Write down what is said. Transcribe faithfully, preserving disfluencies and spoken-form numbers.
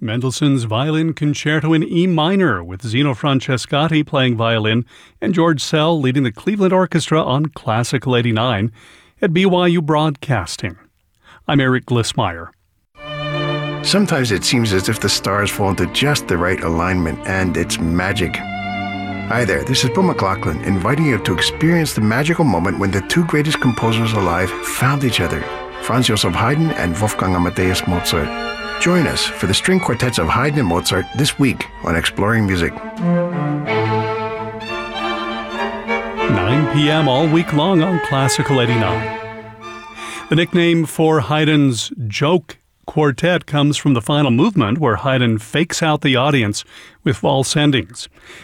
Mendelssohn's Violin Concerto in E minor with Zeno Francescatti playing violin and George Sell leading the Cleveland Orchestra on Classical eighty-nine at B Y U Broadcasting. I'm Eric Glissmeyer. Sometimes it seems as if the stars fall into just the right alignment, and it's magic. Hi there, this is Bill McLaughlin, inviting you to experience the magical moment when the two greatest composers alive found each other, Franz Joseph Haydn and Wolfgang Amadeus Mozart. Join us for the string quartets of Haydn and Mozart this week on Exploring Music. nine p.m. all week long on Classical eighty-nine. The nickname for Haydn's joke quartet comes from the final movement where Haydn fakes out the audience with false endings.